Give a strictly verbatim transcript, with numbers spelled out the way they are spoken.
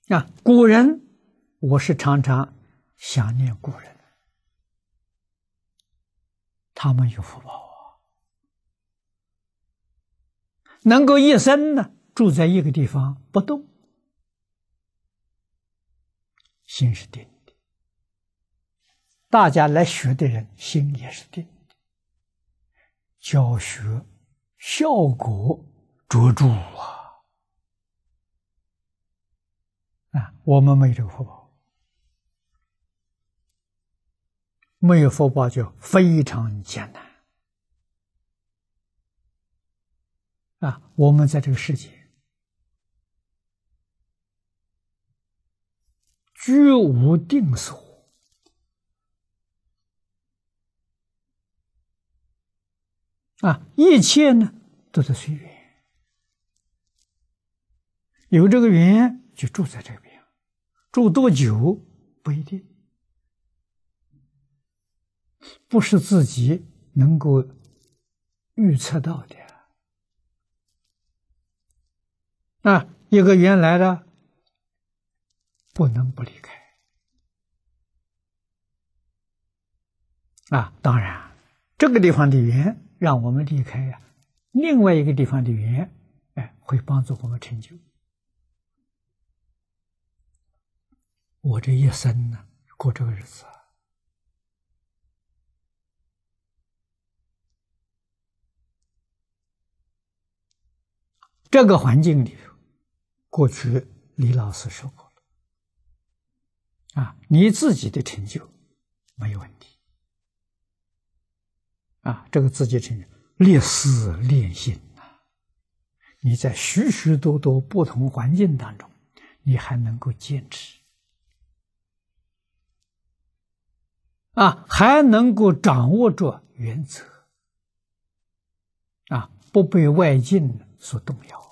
啊，古人，我是常常想念古人，他们有福报啊，能够一生呢住在一个地方不动，心是定的。大家来学的人心也是定的，教学效果卓著啊！啊，我们没有这个福报，没有福报就非常艰难啊！我们在这个世界居无定所啊，一切呢都是随缘，有这个缘就住在这边，住多久不一定，不是自己能够预测到的啊！一个缘来了，不能不离开啊！当然，这个地方的缘让我们离开呀、啊，另外一个地方的缘，哎，会帮助我们成就。我这一生呢，过这个日子，这个环境里头，过去李老师说过了，啊，你自己的成就没有问题，啊，这个自己成就，立思练心啊，你在许许多多不同环境当中，你还能够坚持。啊，还能够掌握着原则，啊，不被外境所动摇。